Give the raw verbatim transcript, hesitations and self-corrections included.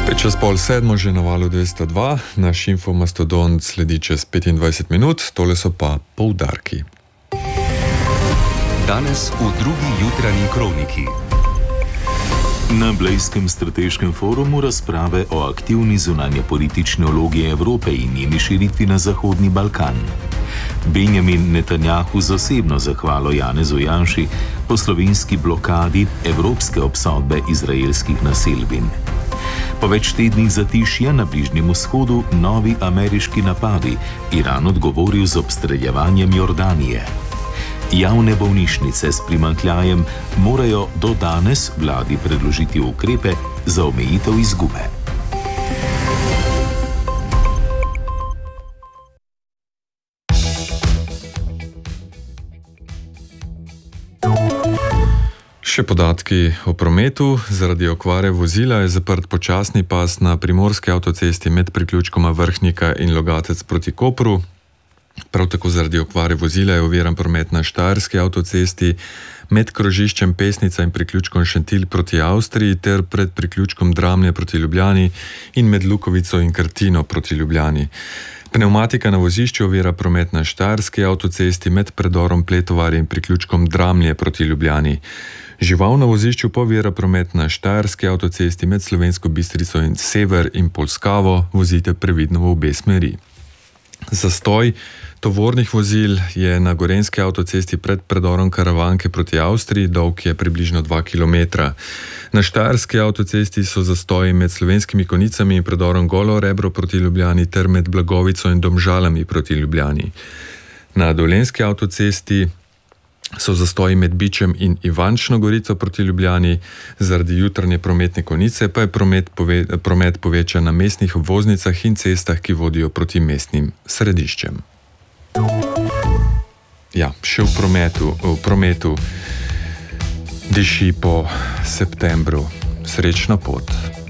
Čez pol sedmo že na valu dvesto dva, naš infomastodont sledi čez petindvajset minut, tole so pa poudarki. Danes v drugi jutranji kroniki. Na Blejskem strateškem forumu razprave o aktivni zunanjepolitični vlogi Evrope in njeni širitvi na Zahodni Balkan. Benjamin Netanjahu z osebno zahvalo Janezu Janši po slovenski blokadi evropske obsodbe izraelskih naselbin. Po več tednih zatišja na Bližnjem vzhodu novi ameriški napadi, Iran odgovoril z obstreljevanjem Jordanije. Javne bolnišnice s primanjkljajem morajo do danes vladi predložiti ukrepe za omejitev izgube. Še podatki o prometu. Zaradi okvare vozila je zaprt počasni pas na primorski avtocesti med priključkoma Vrhnika in Logatec proti Kopru. Prav tako zaradi okvare vozila je oviran promet na Štajerski avtocesti med krožiščem Pesnica in priključkom Šentilj proti Avstriji ter pred priključkom Dramlje proti Ljubljani in med Lukovico in Krtino proti Ljubljani. Pneumatika na vozišču ovira promet na Štajerski avtocesti med predorom Pletovarje in priključkom Dramlje proti Ljubljani. Žival na vozišču pa ovira promet na Štajerski avtocesti med Slovensko Bistrico in Sever in Polskavo, vozite previdno v obe smeri. Zastoj tovornih vozil je na Gorenjski avtocesti pred predorom Karavanke proti Avstriji, dolg je približno dva kilometra. Na Štajerski avtocesti so zastoji med Slovenskimi Konicami in predorom Golo Rebro proti Ljubljani ter med Blagovico in Domžalami proti Ljubljani. Na Dolenjski avtocesti so zastoji med Bičem in Ivančno Gorico proti Ljubljani, zaradi jutranje prometne konice pa je promet, pove, promet povečan na mestnih obvoznicah in cestah, ki vodijo proti mestnim središčem. Ja, še v prometu, v prometu diši po septembru. Srečna pot.